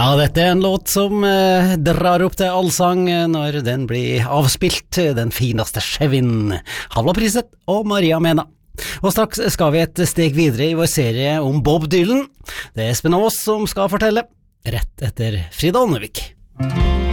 Ja, dette er en låt som drar opp til allsang når den blir avspilt, den fineste Chevin, Havla Priset og Maria Mena. Og straks skal vi et steg videre i vår serie om Bob Dylan. Det er Espen Aas som skal fortelle, rett etter Frida Ånnevik.